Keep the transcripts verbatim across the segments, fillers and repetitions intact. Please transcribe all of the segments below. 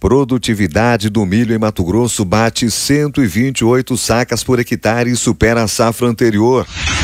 produtividade do milho em Mato Grosso bate cento e vinte e oito sacas por hectare e supera a safra anterior.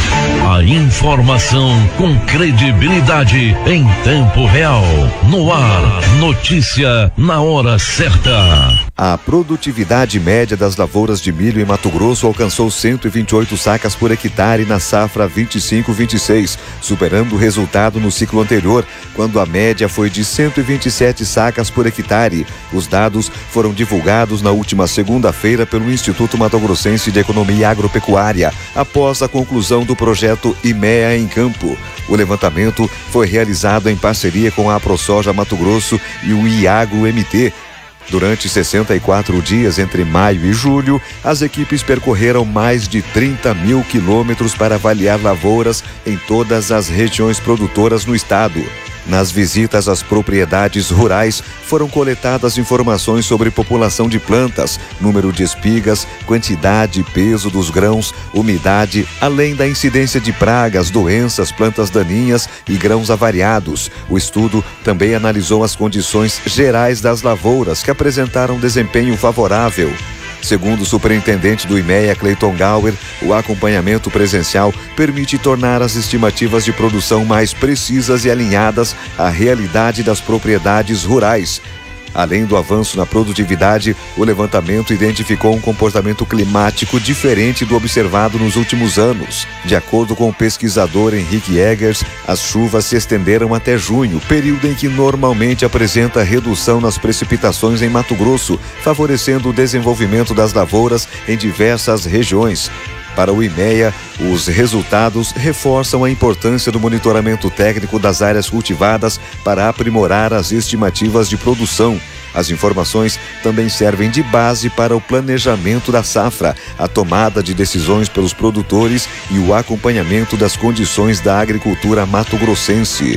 A informação com credibilidade em tempo real. No ar, notícia na hora certa. A produtividade média das lavouras de milho em Mato Grosso alcançou cento e vinte e oito sacas por hectare na safra vinte e cinco vinte e seis, superando o resultado no ciclo anterior, quando a média foi de cento e vinte e sete sacas por hectare. Os dados foram divulgados na última segunda-feira pelo Instituto Mato Grossense de Economia Agropecuária, após a conclusão do projeto I M E A em campo. O levantamento foi realizado em parceria com a AproSoja Mato Grosso e o IAGRO M T. Durante sessenta e quatro dias entre maio e julho, as equipes percorreram mais de trinta mil quilômetros para avaliar lavouras em todas as regiões produtoras no estado. Nas visitas às propriedades rurais, foram coletadas informações sobre população de plantas, número de espigas, quantidade e peso dos grãos, umidade, além da incidência de pragas, doenças, plantas daninhas e grãos avariados. O estudo também analisou as condições gerais das lavouras, que apresentaram desempenho favorável. Segundo o superintendente do I M E A, Cleiton Gauer, o acompanhamento presencial permite tornar as estimativas de produção mais precisas e alinhadas à realidade das propriedades rurais. Além do avanço na produtividade, o levantamento identificou um comportamento climático diferente do observado nos últimos anos. De acordo com o pesquisador Henrique Eggers, as chuvas se estenderam até junho, período em que normalmente apresenta redução nas precipitações em Mato Grosso, favorecendo o desenvolvimento das lavouras em diversas regiões. Para o I M E A, os resultados reforçam a importância do monitoramento técnico das áreas cultivadas para aprimorar as estimativas de produção. As informações também servem de base para o planejamento da safra, a tomada de decisões pelos produtores e o acompanhamento das condições da agricultura mato-grossense.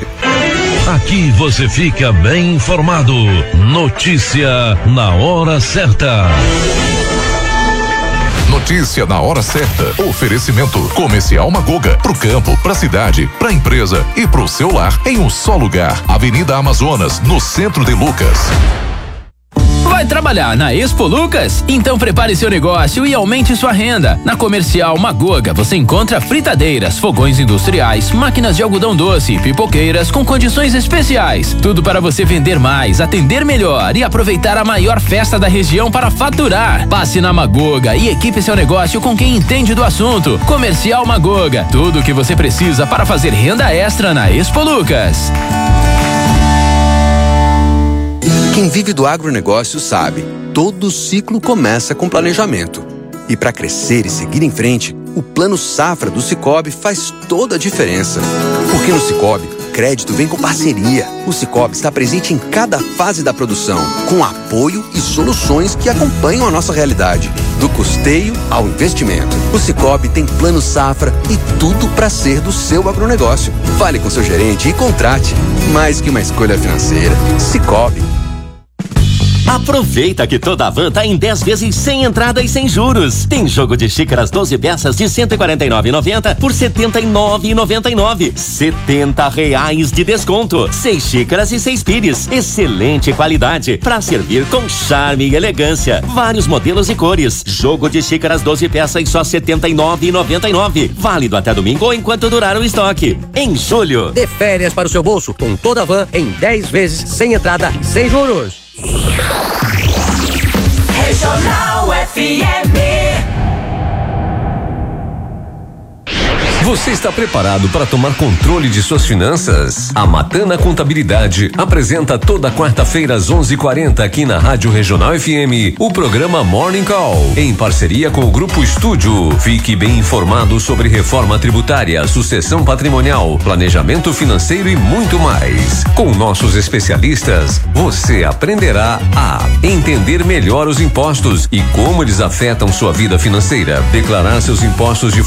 Aqui você fica bem informado. Notícia na hora certa. Notícia na hora certa. Oferecimento Comercial Magoga. Pro campo, pra cidade, pra empresa e pro seu lar em um só lugar. Avenida Amazonas, no centro de Lucas. Vai trabalhar na Expo Lucas? Então prepare seu negócio e aumente sua renda. Na Comercial Magoga você encontra fritadeiras, fogões industriais, máquinas de algodão doce e pipoqueiras com condições especiais. Tudo para você vender mais, atender melhor e aproveitar a maior festa da região para faturar. Passe na Magoga e equipe seu negócio com quem entende do assunto. Comercial Magoga, tudo o que você precisa para fazer renda extra na Expo Lucas. Quem vive do agronegócio sabe, todo ciclo começa com planejamento. E para crescer e seguir em frente, o Plano Safra do Sicoob faz toda a diferença. Porque no Sicoob, crédito vem com parceria. O Sicoob está presente em cada fase da produção, com apoio e soluções que acompanham a nossa realidade. Do custeio ao investimento. O Sicoob tem Plano Safra e tudo para ser do seu agronegócio. Fale com seu gerente e contrate. Mais que uma escolha financeira. Sicoob. Aproveita que toda a van tá em dez vezes sem entrada e sem juros. Tem jogo de xícaras doze peças de cento e quarenta e nove reais e noventa centavos por setenta e nove reais e noventa e nove centavos. setenta reais de desconto. Seis xícaras e seis pires. Excelente qualidade para servir com charme e elegância. Vários modelos e cores. Jogo de xícaras doze peças só setenta e nove reais e noventa e nove centavos. Válido até domingo ou enquanto durar o estoque. Em julho. Dê férias para o seu bolso com toda a van em dez vezes sem entrada e sem juros. Regional F M. Você está preparado para tomar controle de suas finanças? A Matana Contabilidade apresenta toda quarta-feira às onze e quarenta aqui na Rádio Regional F M o programa Morning Call, em parceria com o Grupo Estúdio. Fique bem informado sobre reforma tributária, sucessão patrimonial, planejamento financeiro e muito mais. Com nossos especialistas, você aprenderá a entender melhor os impostos e como eles afetam sua vida financeira, declarar seus impostos de